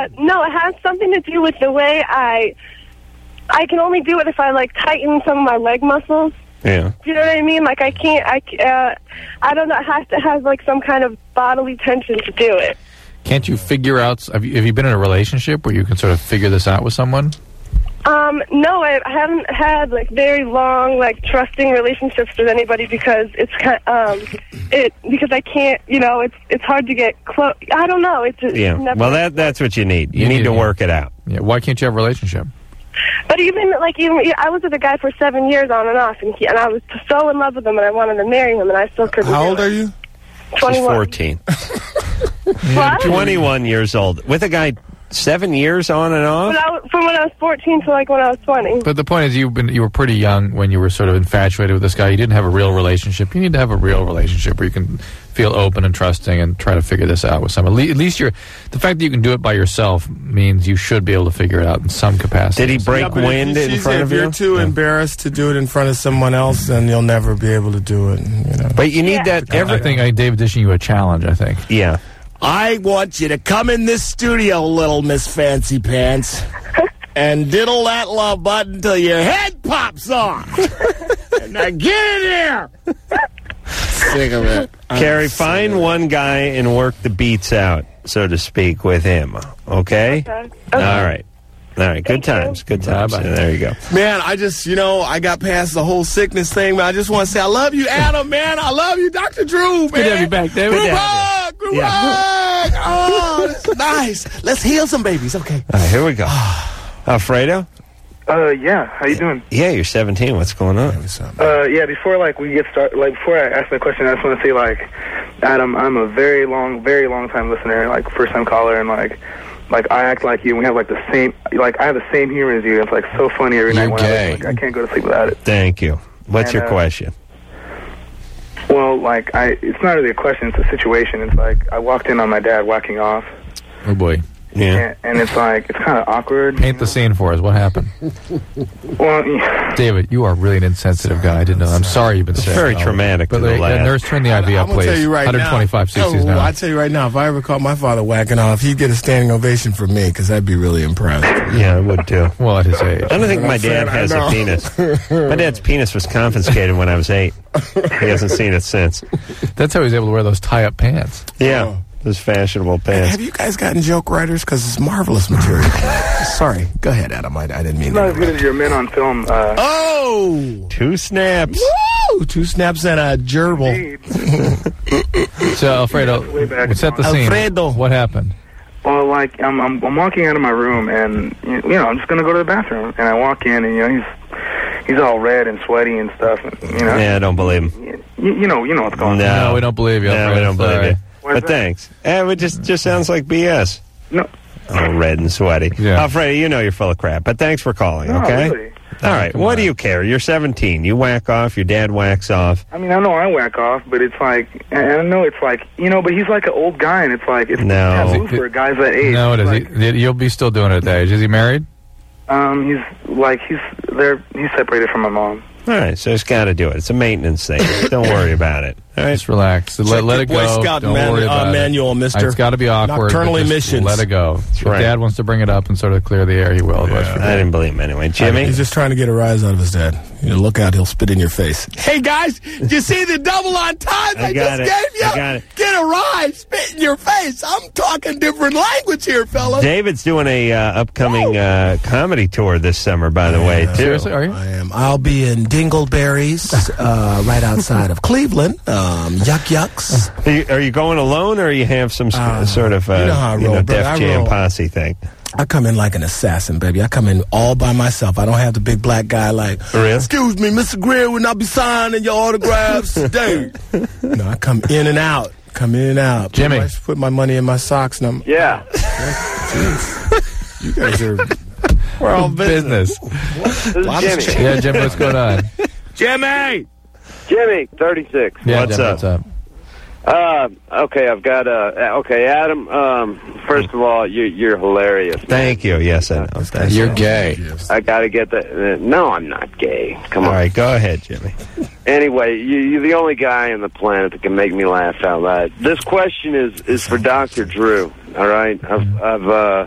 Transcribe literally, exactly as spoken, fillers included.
Uh, no, it has something to do with the way I... I can only do it if I, like, tighten some of my leg muscles. Yeah. Do you know what I mean? Like, I can't... I, uh, I don't know. It has to have, like, some kind of bodily tension to do it. Can't you figure out... Have you, have you been in a relationship where you can sort of figure this out with someone? Um, no, I haven't had, like, very long, like, trusting relationships with anybody because it's kind um, it, because I can't, you know, it's it's hard to get close. I don't know. It's just Yeah. never Well, that that's what you need. You, You need need to it. work it out. Yeah. Why can't you have a relationship? But even, like, even I was with a guy for seven years on and off, and, he, and I was so in love with him, and I wanted to marry him, and I still couldn't How do old it. are you? She's twenty-one. fourteen. What? twenty-one years old. With a guy seven years on and off? When I was, from when I was fourteen to, like, when I was twenty. But the point is, you've been you were pretty young when you were sort of infatuated with this guy. You didn't have a real relationship. You need to have a real relationship where you can feel open and trusting and try to figure this out with someone. At le- at least you're the fact that you can do it by yourself means you should be able to figure it out in some capacity. Did he break Yeah, but wind if, in she's- front if of you? you're too Yeah. embarrassed to do it in front of someone else, then you'll never be able to do it. You know. But you need Yeah. that I every... think I, David dishing you a challenge. I think. Yeah. I want you to come in this studio, little Miss Fancy Pants, and diddle that love button till your head pops off. And now get in here. Sick of it. I'm Carrie, sick find of it. one guy and work the beats out, so to speak, with him. Okay? Okay. All right. All right. Good Thank you. times. Good times. Bye-bye. There you go. Man, I just, you know, I got past the whole sickness thing, but I just want to say I love you, Adam, man. I love you, Doctor Drew, man. Good to have you back, David. Group Good to hug, group Yeah. hug. Oh, this is nice. Let's heal some babies, okay? All right, here we go. Alfredo? Uh, yeah. How you doing? Yeah, you're seventeen. What's going on? Uh, yeah. Before like we get started, like before I ask my question, I just want to say like, Adam, I'm a very long, very long time listener, like first time caller, and like, like I act like you. And we have like the same, like I have the same humor as you. It's like so funny every night. You When gay. I, like, I can't go to sleep without it. Thank you. What's And, your uh, question? Well, like I, it's not really a question. It's a situation. It's like I walked in on my dad whacking off, Oh boy. Yeah. and, and it's like it's kind of awkward. Paint the scene for us. What happened? Well, yeah. David, you are really an insensitive guy. I didn't know. I'm sorry you've been sick. very Oh, traumatic But to the uh, lad. nurse, turn the I V I'm up, gonna please. tell you right one twenty-five now. cc's Oh, now. I tell you right now, if I ever caught my father whacking off, he'd get a standing ovation from me because I'd be really impressed. Yeah, I would too. Well, at his age. I don't think my dad I has a know. penis. My dad's penis was confiscated when I was eight. He hasn't seen it since. That's how he's able to wear those tie-up pants. Yeah, Oh. those fashionable pants. Have you guys gotten joke writers? Because it's marvelous material. Sorry. Go ahead, Adam. I, I didn't mean Not as to. good as your men on film. Uh, Oh! Two snaps. Woo! Two snaps and a gerbil. So, Alfredo, way back set the in scene. Alfredo. What happened? Well, like I'm, I'm, I'm walking out of my room, and you know, I'm just gonna go to the bathroom, and I walk in, and you know, he's, he's all red and sweaty and stuff, and, you know, Yeah, I don't believe him. you, you know, you know what's going No. on. No, we don't believe you, No, Alfredo. we don't believe Sorry. you. Why is But that? thanks. Eh, it just just sounds like B S. No, Oh, red and sweaty. Yeah. Alfredo, you know you're full of crap, but thanks for calling, no, okay? really. All right, Come what on. do you care? You're seventeen. You whack off, your dad whacks off. I mean, I know I whack off, but it's like, and I know it's like, you know, but he's like an old guy, and it's like, it's No. taboo for guys that age. No, it is. Like, He- You'll be still doing it at that age. Is he married? um, he's like, he's they're he's separated from my mom. All right, so it's got to do it. It's a maintenance thing. Don't worry about it. All right? Just relax. Let, let your it Boy go. Scout Don't man- worry uh, about manual, it. mister. It's got to be awkward. Nocturnal but just emissions. Let it go. If right. Dad wants to bring it up and sort of clear the air, he will. But I didn't believe him anyway. Jimmy? He's just trying to get a rise out of his dad. You know, look out, he'll spit in your face. Hey, guys, did you see the double entendre I I, got just it. gave you? I got it. Get a rise, spit in your face. I'm talking different language here, fella. David's doing a uh, upcoming uh, comedy tour this summer, by the way, too. Seriously, are you? I am. I'll be in Dingleberries, uh, right outside of Cleveland. Um, yuck yucks. Are you, are you going alone, or you have some sc- Uh, sort of uh, you know how I you know, roll, brother. Def I Jam roll. posse thing? I come in like an assassin, baby. I come in all by myself. I don't have the big black guy like, Really? excuse me, Mister Greer, will not be signing your autographs today. No, I come in and out. Come in and out. Jimmy. Put my, put my money in my socks. And I'm, Yeah. you guys are... We're all business. This is Lot of Jimmy. shit. Yeah, Jimmy, what's going on? Jimmy! Jimmy, thirty-six. Yeah, What's Jimmy, up? What's up? Uh, okay, I've got uh, okay, Adam. Um, first of all, you're you're hilarious. Thank you. Yes, I know. Thank You're you. gay. I got to get that. Uh, no, I'm not gay. Come All on. right, go ahead, Jimmy. Anyway, you, you're the only guy on the planet that can make me laugh out loud. This question is is for Doctor Drew. All right, I've I've uh,